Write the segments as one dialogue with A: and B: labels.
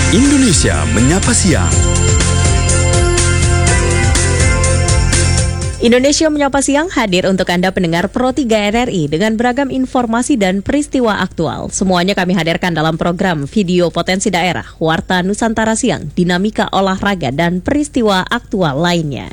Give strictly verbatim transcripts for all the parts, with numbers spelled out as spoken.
A: Indonesia Menyapa Siang.
B: Indonesia Menyapa Siang hadir untuk Anda pendengar Pro tiga R R I dengan beragam informasi dan peristiwa aktual. Semuanya kami hadirkan dalam program Video Potensi Daerah, Warta Nusantara Siang, Dinamika Olahraga, dan peristiwa aktual lainnya.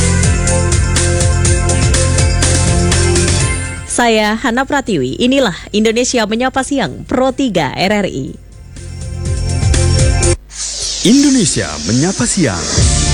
B: Saya Hana Pratiwi, inilah Indonesia Menyapa Siang, Pro tiga R R I.
A: Indonesia Menyapa Siang.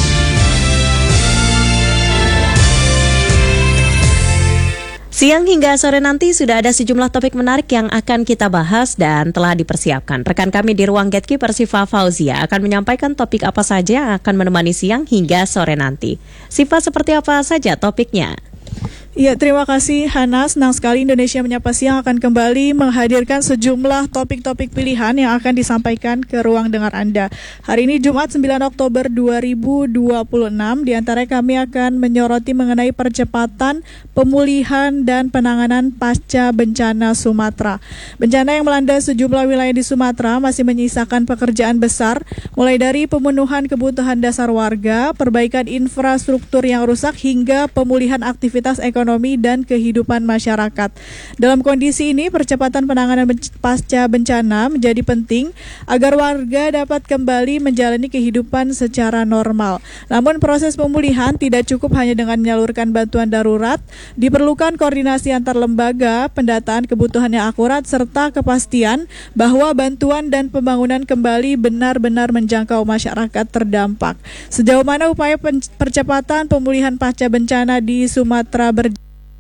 B: Siang hingga sore nanti sudah ada sejumlah topik menarik yang akan kita bahas dan telah dipersiapkan. Rekan kami di ruang Gatekeeper Siva Fauzia akan menyampaikan topik apa saja yang akan menemani siang hingga sore nanti. Siva, seperti apa saja topiknya?
C: Ya, terima kasih Hana. Senang sekali Indonesia Menyapa Siang akan kembali menghadirkan sejumlah topik-topik pilihan yang akan disampaikan ke ruang dengar Anda. Hari ini Jumat sembilan Oktober dua ribu dua puluh enam, di antara kami akan menyoroti mengenai percepatan pemulihan dan penanganan pasca bencana Sumatera. Bencana yang melanda sejumlah wilayah di Sumatera masih menyisakan pekerjaan besar, mulai dari pemenuhan kebutuhan dasar warga, perbaikan infrastruktur yang rusak, hingga pemulihan aktivitas ekonomi dan kehidupan masyarakat. Dalam kondisi ini, percepatan penanganan benc- pasca bencana menjadi penting agar warga dapat kembali menjalani kehidupan secara normal. Namun proses pemulihan tidak cukup hanya dengan menyalurkan bantuan darurat, diperlukan koordinasi antar lembaga, pendataan kebutuhan yang akurat, serta kepastian bahwa bantuan dan pembangunan kembali benar-benar menjangkau masyarakat terdampak. Sejauh mana upaya pen- percepatan pemulihan pasca bencana di Sumatera berjalan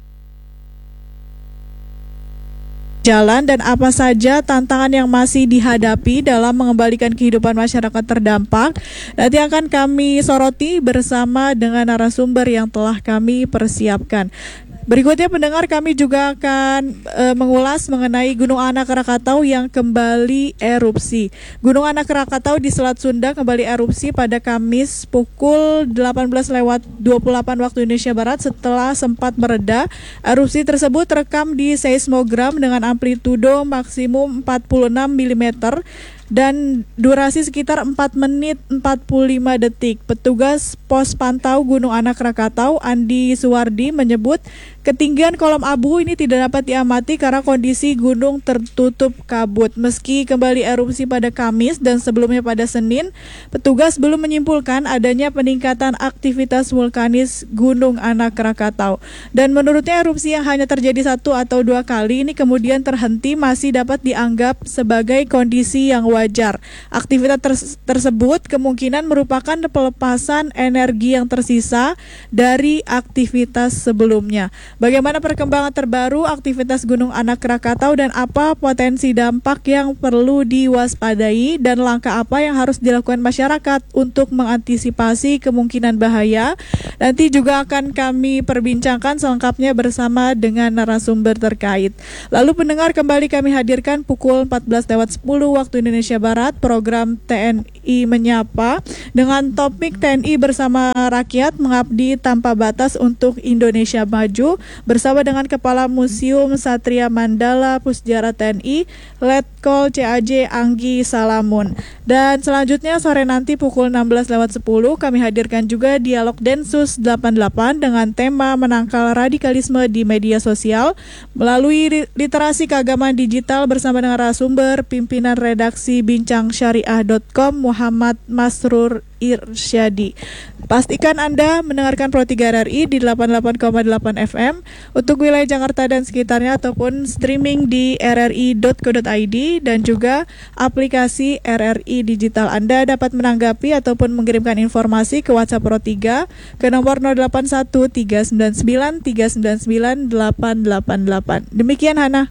C: jalan dan apa saja tantangan yang masih dihadapi dalam mengembalikan kehidupan masyarakat terdampak, nanti akan kami soroti bersama dengan narasumber yang telah kami persiapkan. Berikutnya pendengar, kami juga akan e, mengulas mengenai Gunung Anak Krakatau yang kembali erupsi. Gunung Anak Krakatau di Selat Sunda kembali erupsi pada Kamis pukul delapan belas lewat dua puluh delapan waktu Indonesia Barat setelah sempat mereda. Erupsi tersebut terekam di seismogram dengan amplitudo maksimum empat puluh enam milimeter dan durasi sekitar empat menit empat puluh lima detik. Petugas pos pantau Gunung Anak Krakatau, Andi Suwardi, menyebut ketinggian kolom abu ini tidak dapat diamati karena kondisi gunung tertutup kabut. Meski kembali erupsi pada Kamis dan sebelumnya pada Senin, petugas belum menyimpulkan adanya peningkatan aktivitas vulkanis Gunung Anak Krakatau. Dan menurutnya erupsi yang hanya terjadi satu atau dua kali ini kemudian terhenti masih dapat dianggap sebagai kondisi yang wajar. Aktivitas ter- tersebut kemungkinan merupakan pelepasan energi yang tersisa dari aktivitas sebelumnya. Bagaimana perkembangan terbaru aktivitas Gunung Anak Krakatau dan apa potensi dampak yang perlu diwaspadai dan langkah apa yang harus dilakukan masyarakat untuk mengantisipasi kemungkinan bahaya? Nanti juga akan kami perbincangkan selengkapnya bersama dengan narasumber terkait. Lalu pendengar, kembali kami hadirkan pukul empat belas lewat sepuluh waktu Indonesia Barat program T N I Menyapa dengan topik T N I bersama rakyat mengabdi tanpa batas untuk Indonesia Maju bersama dengan Kepala Museum Satria Mandala Pusjara T N I Letkol C A J Anggi Salamun. Dan selanjutnya sore nanti pukul enam belas lewat sepuluh kami hadirkan juga dialog Densus delapan puluh delapan dengan tema menangkal radikalisme di media sosial melalui literasi keagamaan digital bersama dengan narasumber pimpinan redaksi bincang syariah dot com Muhammad Masrur Irsyadi. Pastikan Anda mendengarkan Pro tiga R R I di delapan puluh delapan koma delapan F M untuk wilayah Jakarta dan sekitarnya ataupun streaming di r r i dot co dot i d dan juga aplikasi R R I Digital. Anda dapat menanggapi ataupun mengirimkan informasi ke WhatsApp Pro tiga ke nomor nol delapan satu tiga sembilan sembilan tiga sembilan sembilan delapan delapan delapan. Demikian Hana.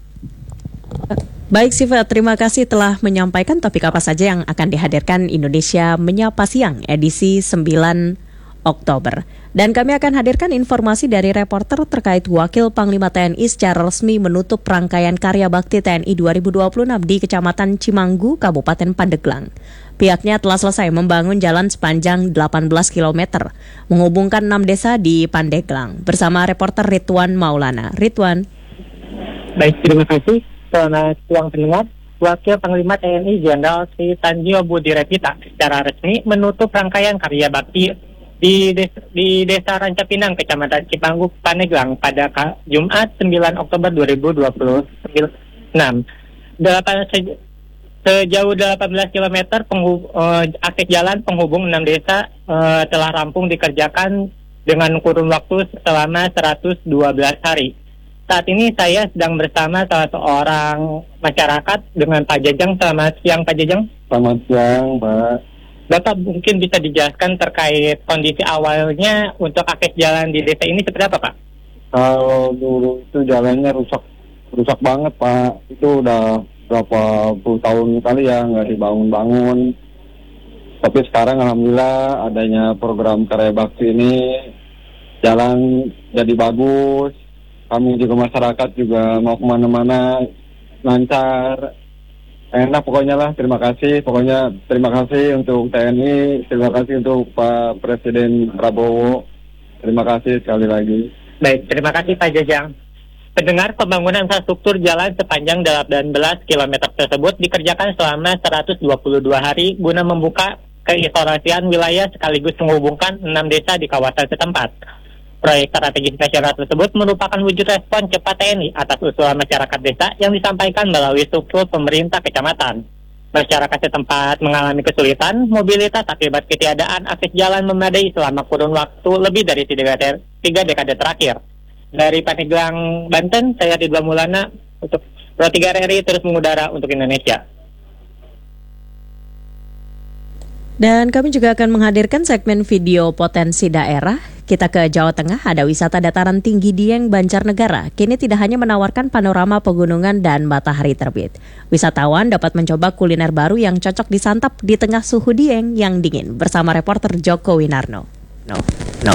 B: Baik Siva, terima kasih telah menyampaikan topik apa saja yang akan dihadirkan Indonesia Menyapa Siang edisi sembilan Oktober. Dan kami akan hadirkan informasi dari reporter terkait Wakil Panglima T N I secara resmi menutup rangkaian karya bakti T N I dua ribu dua puluh enam di Kecamatan Cimanggu, Kabupaten Pandeglang. Pihaknya telah selesai membangun jalan sepanjang delapan belas kilometer menghubungkan enam desa di Pandeglang. Bersama reporter Ridwan Maulana. Ridwan.
D: Baik, terima kasih. Selamat siang pendengar. Wakil Panglima T N I Jenderal Sri Tanjio Budi Repita secara resmi menutup rangkaian karya bakti di Desa, di Desa Rancapinang, Kecamatan Cipangguk, Pandeglang pada ka, Jumat sembilan Oktober dua ribu dua puluh enam. Delapan, se, sejauh delapan belas kilometer penghub, uh, akses jalan penghubung enam desa uh, telah rampung dikerjakan dengan kurun waktu selama seratus dua belas hari. Saat ini saya sedang bersama salah seorang masyarakat dengan Pak Jajang. Selamat siang Pak Jajang.
E: Selamat siang Pak.
D: Bapak mungkin bisa dijelaskan terkait kondisi awalnya untuk akses jalan di desa ini seperti apa Pak?
E: Kalau dulu itu jalannya rusak, rusak banget Pak. Itu udah berapa puluh tahun kali ya nggak dibangun-bangun. Tapi sekarang alhamdulillah adanya program karya bakti ini, jalan jadi bagus. Kami juga masyarakat juga mau kemana-mana lancar, enak pokoknya lah. Terima kasih, pokoknya terima kasih untuk T N I, terima kasih untuk Pak Presiden Prabowo, terima kasih sekali lagi.
D: Baik, terima kasih Pak Jajang. Pendengar, pembangunan infrastruktur jalan sepanjang delapan belas kilometer tersebut dikerjakan selama seratus dua puluh dua hari guna membuka keisolasian wilayah sekaligus menghubungkan enam desa di kawasan setempat. Proyek strategis nasional tersebut merupakan wujud respon cepat T N I atas usulan masyarakat desa yang disampaikan melalui struktur pemerintah kecamatan. Masyarakat setempat mengalami kesulitan mobilitas akibat ketiadaan akses jalan memadai selama kurun waktu lebih dari tiga dekade, tiga dekade terakhir. Dari Pandeglang, Banten, saya Ridwan Maulana untuk Pro tiga R R I terus mengudara untuk Indonesia.
B: Dan kami juga akan menghadirkan segmen video potensi daerah. Kita ke Jawa Tengah, ada wisata dataran tinggi Dieng, Banjarnegara. Kini tidak hanya menawarkan panorama pegunungan dan matahari terbit. Wisatawan dapat mencoba kuliner baru yang cocok disantap di tengah suhu Dieng yang dingin. Bersama reporter Joko Winarno. No, no.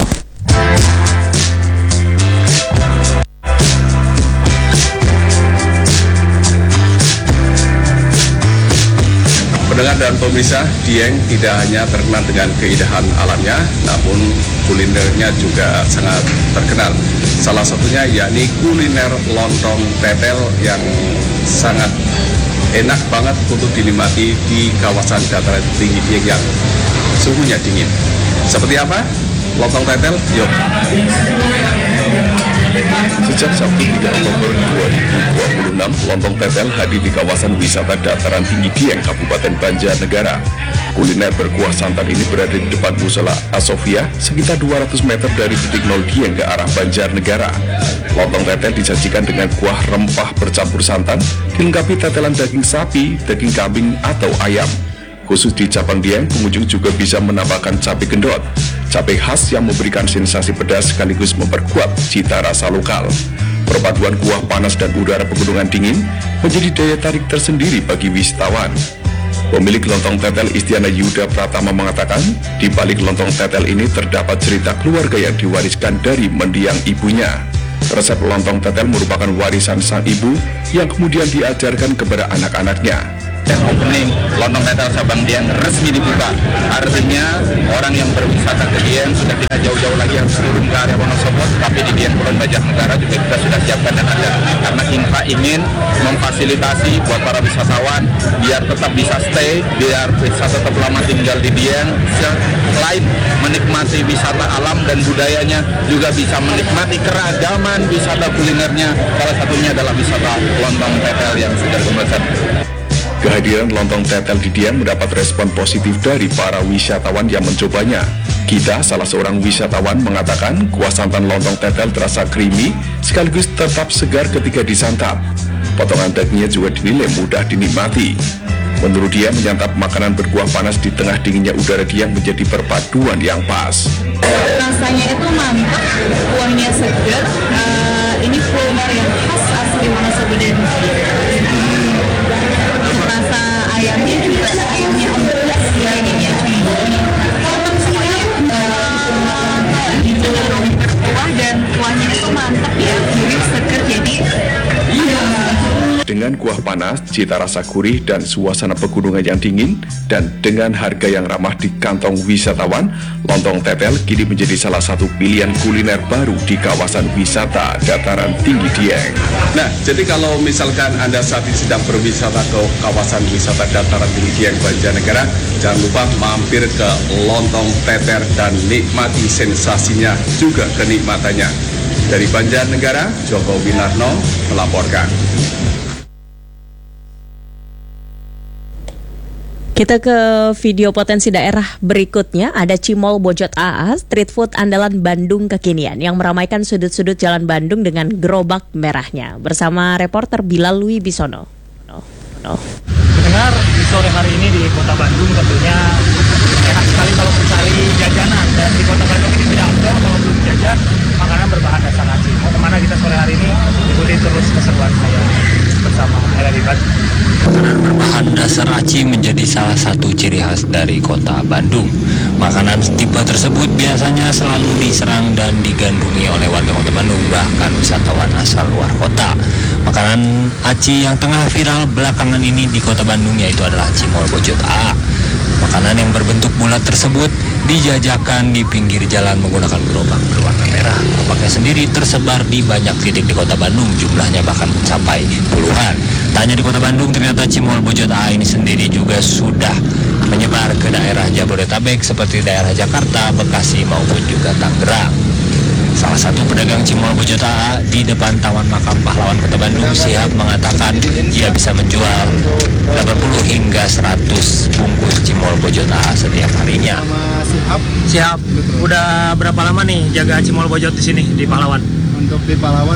F: Pendengar dan pemirsa, Dieng tidak hanya terkenal dengan keindahan alamnya, namun kulinernya juga sangat terkenal. Salah satunya yakni kuliner lontong tetel yang sangat enak banget untuk dinikmati di kawasan dataran tinggi Dieng yang suhunya dingin. Seperti apa lontong tetel? Yuk. Sejak Sabtu tiga Oktober dua ribu dua puluh enam, lontong tetel hadir di kawasan wisata dataran tinggi Dieng, Kabupaten Banjarnegara. Kuliner berkuah santan ini berada di depan Musola Asofia, sekitar dua ratus meter dari titik nol Dieng ke arah Banjarnegara. Lontong tetel disajikan dengan kuah rempah bercampur santan, dilengkapi tetelan daging sapi, daging kambing, atau ayam. Khusus di cabang Dieng, pengunjung juga bisa menambahkan cabai gendot, cabai khas yang memberikan sensasi pedas sekaligus memperkuat cita rasa lokal. Perpaduan kuah panas dan udara pegunungan dingin menjadi daya tarik tersendiri bagi wisatawan. Pemilik lontong tetel Istiana Yuda Pratama mengatakan, di balik lontong tetel ini terdapat cerita keluarga yang diwariskan dari mendiang ibunya. Resep lontong tetel merupakan warisan sang ibu yang kemudian diajarkan kepada anak-anaknya.
G: Dan opening lontong tetel cabang Dieng resmi dibuka. Artinya orang yang berwisata ke Dieng sudah tidak jauh-jauh lagi harus turun ke area Wonosobo, tapi di Dieng Kulon Banjarnegara juga kita sudah siapkan dan ada. Karena kita ingin memfasilitasi buat para wisatawan biar tetap bisa stay, biar bisa tetap lama tinggal di Dieng. Selain menikmati wisata alam dan budayanya, juga bisa menikmati keragaman wisata kulinernya. Salah satunya adalah wisata lontong tetel yang sudah kemasan.
F: Kehadiran lontong tetel di Dieng mendapat respon positif dari para wisatawan yang mencobanya. Kita, salah seorang wisatawan, mengatakan kuah santan lontong tetel terasa creamy sekaligus tetap segar ketika disantap. Potongan dagingnya juga dinilai mudah dinikmati. Menurut dia, menyantap makanan berkuah panas di tengah dinginnya udara Dieng menjadi perpaduan yang pas.
H: Rasanya itu mantap, kuahnya segar. Uh, ini kuliner yang khas asli Wonosobo dan rasa ayamnya juga ayamnya empuk, dagingnya cembung, potong semuanya kuah dan kuahnya itu mantap ya, gurih segar, jadi
F: Dengan kuah panas, cita rasa gurih dan suasana pegunungan yang dingin, dan dengan harga yang ramah di kantong wisatawan, lontong tetel kini menjadi salah satu pilihan kuliner baru di kawasan wisata dataran tinggi Dieng.
I: Nah, jadi kalau misalkan Anda saat ini sedang berwisata ke kawasan wisata dataran tinggi Dieng Banjarnegara, jangan lupa mampir ke lontong teter dan nikmati sensasinya juga kenikmatannya. Dari Banjarnegara, Joko Winarno melaporkan.
B: Kita ke video potensi daerah berikutnya. Ada Cimol Bojot A A, street food andalan Bandung kekinian yang meramaikan sudut-sudut jalan Bandung dengan gerobak merahnya. Bersama reporter Bilal Wibisono. No, no.
J: Dengar di sore hari ini di kota Bandung tentunya enak sekali kalau mencari jajanan, dan di kota Bandung ini tidak afdol kalau belum jajan makanan berbahan dasar aci. Mau kemana kita sore hari ini? Ikuti terus keseruan saya bersama Ella Libat.
K: Makanan berbahan dasar aci menjadi salah satu ciri khas dari kota Bandung. Makanan tipe tersebut biasanya selalu diserang dan digandrungi oleh warga kota Bandung, bahkan wisatawan asal luar kota. Makanan aci yang tengah viral belakangan ini di kota Bandung yaitu adalah Cimol Bojot A. Makanan yang berbentuk bulat tersebut dijajakan di pinggir jalan menggunakan gerobak berwarna merah. Gerobaknya sendiri tersebar di banyak titik di kota Bandung, jumlahnya bahkan mencapai puluhan. Tak hanya di kota Bandung, ternyata Cimol Bojot A ini sendiri juga sudah menyebar ke daerah Jabodetabek seperti daerah Jakarta, Bekasi maupun juga Tangerang. Salah satu pedagang Cimol Bojot A di depan Taman Makam Pahlawan Kota Bandung siap mengatakan ia bisa menjual delapan puluh hingga seratus bungkus Cimol Bojot A setiap harinya.
J: Siap. Siap. Udah berapa lama nih jaga Cimol Bojot di sini di Pahlawan?
L: Untuk di Pahlawan